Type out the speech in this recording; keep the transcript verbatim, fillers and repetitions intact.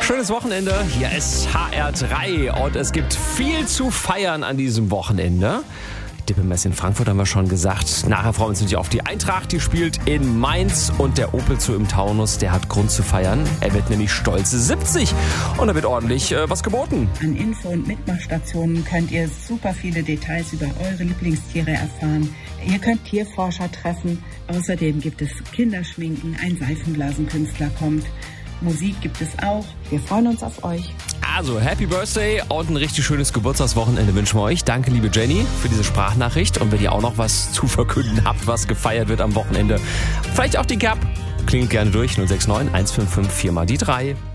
Schönes Wochenende. Hier ist H R drei und es gibt viel zu feiern an diesem Wochenende. Dippemess in Frankfurt haben wir schon gesagt. Nachher freuen wir uns natürlich auf die Eintracht. Die spielt in Mainz und der Opel Zoo im Taunus, der hat Grund zu feiern. Er wird nämlich stolze siebzig und da wird ordentlich äh, was geboten. An Info- und Mitmachstationen könnt ihr super viele Details über eure Lieblingstiere erfahren. Ihr könnt Tierforscher treffen. Außerdem gibt es Kinderschminken, ein Seifenblasenkünstler kommt. Musik gibt es auch. Wir freuen uns auf euch. Also, Happy Birthday und ein richtig schönes Geburtstagswochenende wünschen wir euch. Danke, liebe Jenny, für diese Sprachnachricht. Und wenn ihr auch noch was zu verkünden habt, was gefeiert wird am Wochenende, vielleicht auch die Gap, klingelt gerne durch null sechs neun eins fünf fünf vier mal die drei.